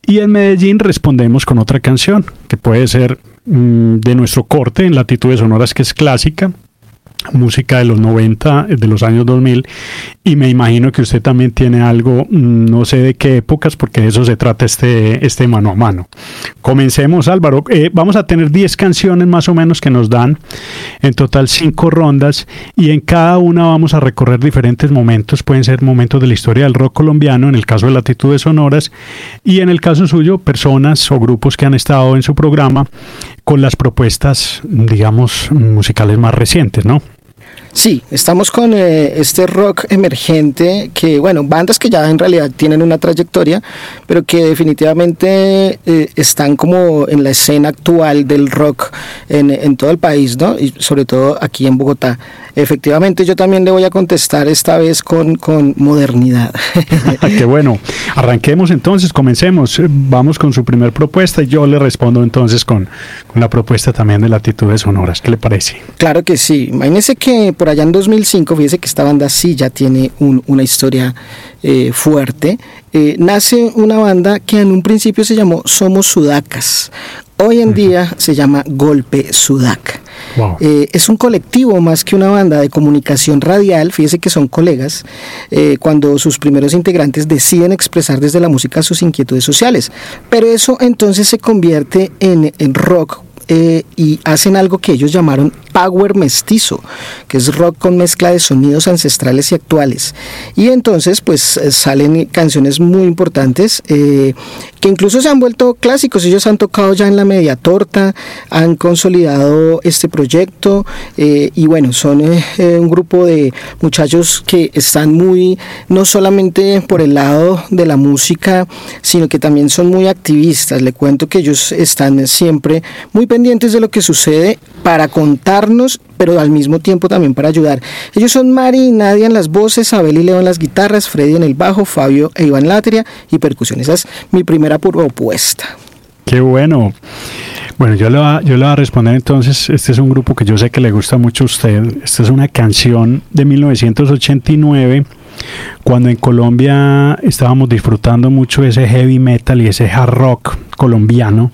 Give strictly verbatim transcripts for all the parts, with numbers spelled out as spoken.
Y en Medellín respondemos con otra canción, que puede ser mmm, de nuestro corte en Latitudes Sonoras, que es clásica, música de los noventa, de los años dos mil, y me imagino que usted también tiene algo, no sé de qué épocas, porque de eso se trata este, este mano a mano. Comencemos, Álvaro. Eh, vamos a tener diez canciones más o menos que nos dan, en total cinco rondas, y en cada una vamos a recorrer diferentes momentos. Pueden ser momentos de la historia del rock colombiano, en el caso de Latitudes Sonoras, y en el caso suyo, personas o grupos que han estado en su programa con las propuestas, digamos, musicales más recientes, ¿no? Sí, estamos con eh, este rock emergente que, bueno, bandas que ya en realidad tienen una trayectoria, pero que definitivamente eh, están como en la escena actual del rock en, en todo el país, ¿no? Y sobre todo aquí en Bogotá. Efectivamente, yo también le voy a contestar esta vez con, con modernidad. Qué bueno. Arranquemos entonces, comencemos. Vamos con su primer propuesta y yo le respondo entonces con, con la propuesta también de Latitudes Sonoras. ¿Qué le parece? Claro que sí. Imagínese que por allá en dos mil cinco, fíjese que esta banda sí ya tiene un, una historia eh, fuerte. Eh, nace una banda que en un principio se llamó Somos Sudacas. Hoy en uh-huh. día se llama Golpe Sudaca. Wow. Eh, es un colectivo más que una banda de comunicación radial. Fíjese que son colegas eh, cuando sus primeros integrantes deciden expresar desde la música sus inquietudes sociales, pero eso entonces se convierte en, en rock. Eh, y hacen algo que ellos llamaron power mestizo, que es rock con mezcla de sonidos ancestrales y actuales. Y entonces pues salen canciones muy importantes eh, que incluso se han vuelto clásicos. Ellos han tocado ya en la Media Torta, han consolidado este proyecto eh, y bueno, son eh, un grupo de muchachos que están muy, no solamente por el lado de la música, sino que también son muy activistas. Le cuento que ellos están siempre muy pendientes de lo que sucede para contarnos, pero al mismo tiempo también para ayudar. Ellos son Mari y Nadia en las voces, Abel y Leo en las guitarras, Freddy en el bajo, Fabio e Iván en la batería y percusión. Esa es mi primera propuesta. Qué bueno. Bueno, yo le, va, yo le voy a responder entonces. Este es un grupo que yo sé que le gusta mucho a usted. Esta es una canción de mil novecientos ochenta y nueve, cuando en Colombia estábamos disfrutando mucho ese heavy metal y ese hard rock colombiano.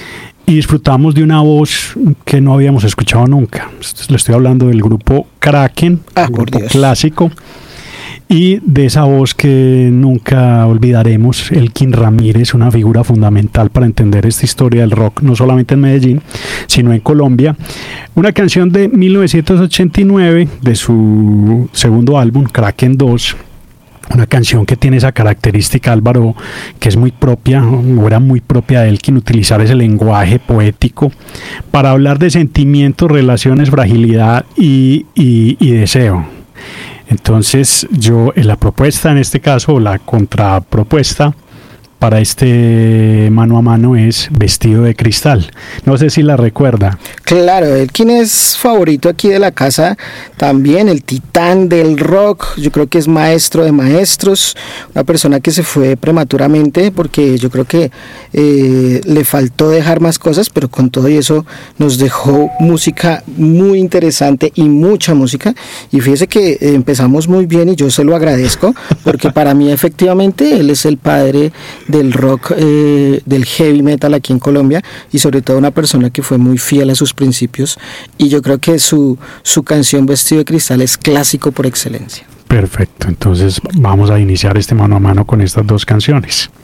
Y disfrutamos de una voz que no habíamos escuchado nunca. Le estoy hablando del grupo Kraken, ah, un grupo Dios. clásico, y de esa voz que nunca olvidaremos, Elkin Ramírez, una figura fundamental para entender esta historia del rock, no solamente en Medellín, sino en Colombia. Una canción de mil novecientos ochenta y nueve, de su segundo álbum, Kraken dos. Una canción que tiene esa característica, Álvaro, que es muy propia, o era muy propia de Elkin, utilizar ese lenguaje poético para hablar de sentimientos, relaciones, fragilidad y, y, y deseo. Entonces, yo, en la propuesta, en este caso, la contrapropuesta para este mano a mano es Vestido de Cristal. No sé si la recuerda. Claro, Elkin es favorito aquí de la casa también, el titán del rock. Yo creo que es maestro de maestros, una persona que se fue prematuramente porque yo creo que eh, le faltó dejar más cosas, pero con todo y eso nos dejó música muy interesante y mucha música. Y fíjese que eh, empezamos muy bien y yo se lo agradezco porque para mí efectivamente él es el padre del rock, eh, del heavy metal aquí en Colombia, y sobre todo una persona que fue muy fiel a sus principios, y yo creo que su, su canción Vestido de Cristal es clásico por excelencia. Perfecto, entonces vamos a iniciar este mano a mano con estas dos canciones.